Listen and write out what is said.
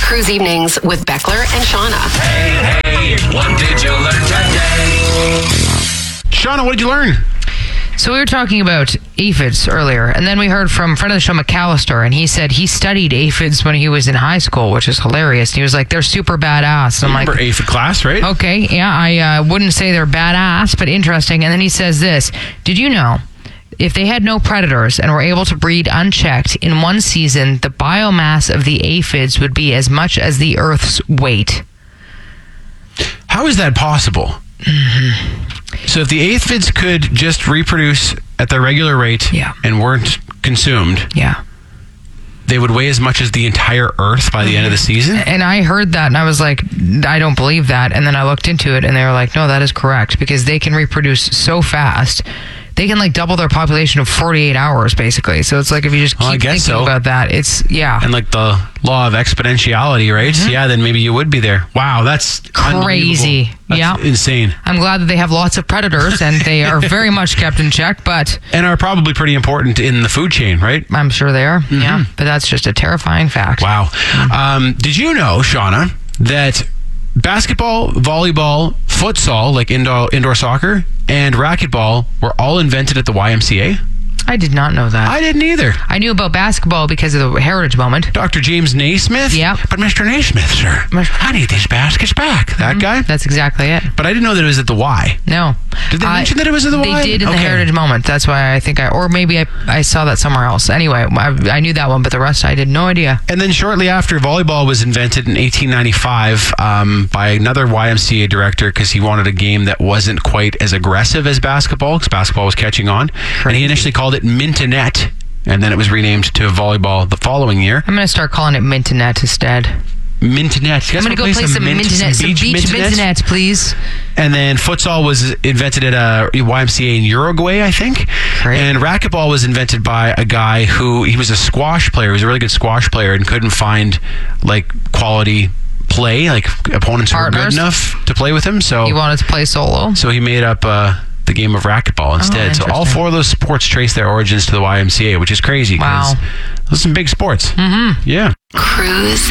Cruise Evenings with Beckler and Shauna. Hey, what did you learn today? Shauna, what did you learn? So we were talking about aphids earlier, and then we heard from friend of the show, McAllister, and he said he studied aphids when he was in high school, which is hilarious. He was like, they're super badass. I'm Remember aphid class, right? okay, yeah, I wouldn't say they're badass, but interesting. And then he says this, did you know, if they had no predators and were able to breed unchecked, in one season, the biomass of the aphids would be as much as the Earth's weight? How is that possible? So if the aphids could just reproduce at their regular rate and weren't consumed, they would weigh as much as the entire Earth by the end of the season? And I heard that, and I was like, I don't believe that. And then I looked into it, and they were like, no, that is correct, because they can reproduce so fast. They can like double their population in 48 hours, basically. So it's like if you just keep thinking about that, it's, And like the law of exponentiality, right? Yeah, then maybe you would be there. Wow, that's crazy. That's insane. I'm glad that they have lots of predators and they are very much kept in check, but... And are probably pretty important in the food chain, right? I'm sure they are, yeah. But that's just a terrifying fact. Wow. Did you know, Shauna, that basketball, volleyball, futsal, like indoor soccer, and racquetball were all invented at the YMCA? I did not know that. I didn't either. I knew about basketball because of the Heritage Moment. Dr. James Naismith? Yeah. But Mr. Naismith, sir, I need these baskets back. That guy? That's exactly it. But I didn't know that it was at the Y. No. Did they mention that it was at the Y? They did in the Heritage Moment. That's why I think or maybe I saw that somewhere else. Anyway, I knew that one, but the rest I had no idea. And then shortly after, volleyball was invented in 1895 by another YMCA director because he wanted a game that wasn't quite as aggressive as basketball, because basketball was catching on. And he initially called it Mintonette, and then it was renamed to volleyball the following year. I'm going to start calling it Mintonette instead. Mintonette. I'm going to go play some Mintonette, some beach Mintonette, please. And then futsal was invented at a YMCA in Uruguay, I think. Great. And racquetball was invented by a guy he was a squash player. He was a really good squash player and couldn't find like quality play, like opponents who were good enough to play with him. So he wanted to play solo. So he made up the game of racquetball instead. So all four of those sports trace their origins to the YMCA, which is crazy. Wow. Those are some big sports. Mm-hmm. Yeah. Cruise